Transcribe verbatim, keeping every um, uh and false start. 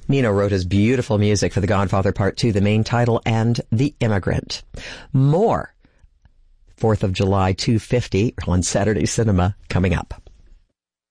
Nino wrote his beautiful music for The Godfather Part two, the main title, and The Immigrant. More fourth of July two fifty on Saturday Cinema coming up.